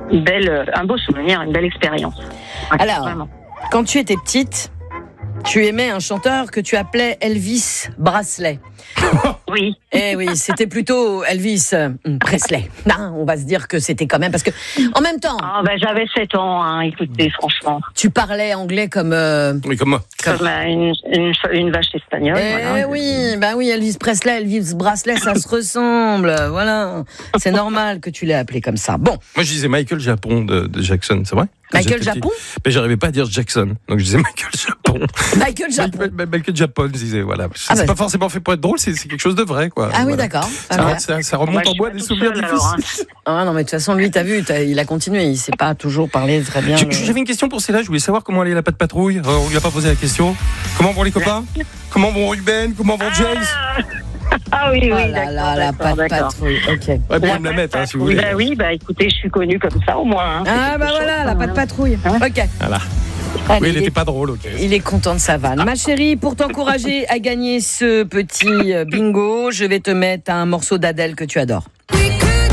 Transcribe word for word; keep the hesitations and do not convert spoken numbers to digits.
une belle, un beau souvenir, une belle expérience. Ouais, Alors, vraiment. Quand tu étais petite, tu aimais un chanteur que tu appelais Elvis Presley. Oui. Eh oui, c'était plutôt Elvis euh, Presley. Non, on va se dire que c'était quand même parce que en même temps, Ah ben j'avais sept ans, hein, écoutez, franchement. tu parlais anglais comme. Euh, Oui, comme moi. Comme euh, une, une, une vache espagnole. Eh voilà. oui, bah oui, Elvis Presley, Elvis Presley, ça se ressemble. Voilà, c'est normal que tu l'aies appelé comme ça. Bon, Moi, je disais Michael Japon de, de Jackson, c'est vrai? Quand Michael j'étais petit. Japon. Mais j'arrivais pas à dire Jackson, donc je disais Michael Japon. Michael Japon. Michael, Michael Japon, je disais, voilà. Ah c'est bah, pas forcément fait pour être drôle, c'est, c'est quelque chose de vrai, quoi. Ah oui, Voilà. d'accord. Ça, Ah, ouais. ça, ça remonte Moi, je en suis bois pas des toute souvenirs seule, alors, difficiles. Ah non, mais de toute façon, lui, t'as vu, t'as, il a continué. Il sait pas toujours parler très bien. Je- le- J'avais une question pour Céla, je voulais savoir comment allait la patte patrouille. Euh, on lui a pas posé la question. Comment vont les copains? Comment vont Ruben? Comment vont James? Ah oui, oui, Oh là d'accord, là, la d'accord, patte d'accord. patrouille. Ok. Ouais, vous pouvez me la mettre, hein, si vous Oui, voulez. bah oui, bah écoutez, je suis connue comme ça au moins. Hein. Ah bah voilà, la patte patrouille. Ok. Voilà. Allez, Oui, il il, était est, pas drôle, ok. il est content de sa vanne. Ma chérie, pour t'encourager à gagner ce petit euh, bingo, je vais te mettre un morceau d'Adèle que tu adores.